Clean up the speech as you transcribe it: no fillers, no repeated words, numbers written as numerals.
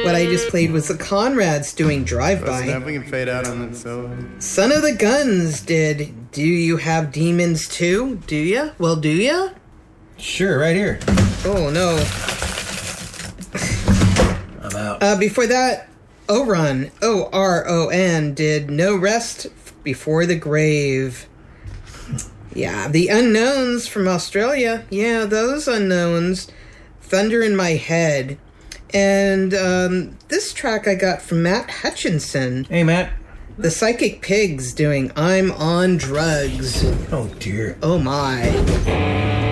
What I just played was the Conrads doing Drive-By. We can fade out on that solo. Son of the Guns did Do You Have Demons Too? Do ya? Well, do ya? Sure, right here. Oh, no. I'm out. Before that, Oron, O-R-O-N, did No Rest Before the Grave. Yeah, the Unknowns from Australia. Yeah, those Unknowns. Thunder in My Head. And this track I got from Matt Hutchinson. Hey, Matt. The Psychic Pigs doing I'm on Drugs. Oh, dear. Oh, my.